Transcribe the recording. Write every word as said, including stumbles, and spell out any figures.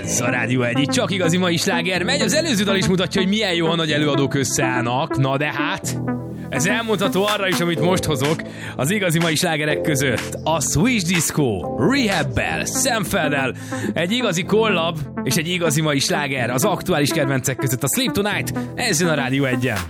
Ez a Rádió egy, itt csak igazi mai sláger megy. Az előző dal is mutatja, hogy milyen jó a nagy előadók összeállnak. Na de hát, ez elmondható arra is, amit most hozok az igazi mai slágerek között. A Swish Disco, Rehab-bel, Sam Felddel, egy igazi collab és egy igazi mai sláger az aktuális kedvencek között. A Sleep Tonight, ez jön a Rádió egyen.